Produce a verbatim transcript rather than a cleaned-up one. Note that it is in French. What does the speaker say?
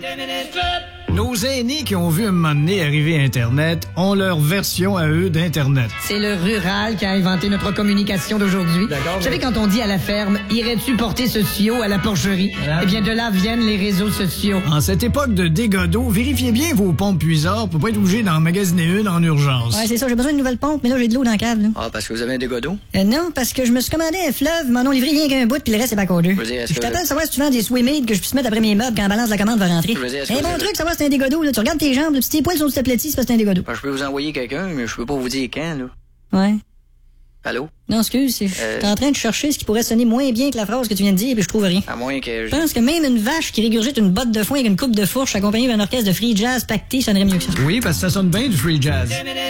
Nos aînés qui ont vu un moment donné arriver Internet ont leur version à eux d'Internet. C'est le rural qui a inventé notre communication d'aujourd'hui. D'accord. Vous savez, quand on dit à la ferme, irais-tu porter ce tuyau à la porcherie? Voilà. Eh bien, de là viennent les réseaux sociaux. En cette époque de dégâts d'eau, vérifiez bien vos pompes puisards pour pas être obligé d'en magasiner une en urgence. Ouais, c'est ça, j'ai besoin d'une nouvelle pompe, mais là, j'ai de l'eau dans la cave, là. Ah, parce que vous avez un dégât d'eau? Euh, non, parce que je me suis commandé un fleuve, m'en ont livré rien qu'un bout, puis le reste, c'est pas cordeux. Je veux dire, est-ce Je que- t'appelle savoir si tu vends des Swimade que je puisse mettre après mes meubles quand la balance de la commande va rentrer. Je veux dire, est-ce que Un vous bon avez- truc, savoir si c'est un dégât d'eau, là. Tu regardes tes jambes, là, si tes poils sont aplatis, c'est parce que c'est un dégât d'eau. Ben, je peux vous envoyer quelqu'un, mais je peux pas vous dire quand, là. Ouais. Allô? Non, excuse, c'est- je Euh. suis en train de chercher ce qui pourrait sonner moins bien que la phrase que tu viens de dire, puis je trouve rien. À moins que... Je pense que même une vache qui régurgite une botte de foin avec une coupe de fourche accompagnée d'un orchestre de free jazz pacté sonnerait mieux que ça. Oui, parce que ça sonne bien du free jazz.